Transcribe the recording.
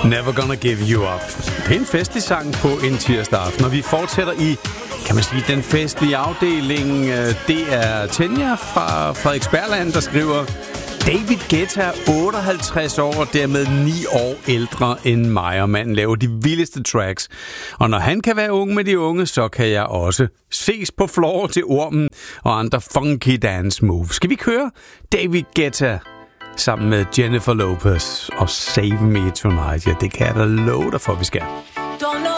Never Gonna Give You Up. Det er en festlig sang på en tirsdag aften, og vi fortsætter i, kan man sige, den festlige afdeling. Det er Tanja fra Frederiksbergland, der skriver: David Guetta er 58 år og dermed 9 år ældre end mig, og manden laver de vildeste tracks. Og når han kan være ung med de unge, så kan jeg også. Ses på floor til Ormen og andre funky dance moves. Skal vi køre David Guetta sammen med Jennifer Lopez og Save Me Tonight? Ja, det kan jeg da love dig for, vi skal.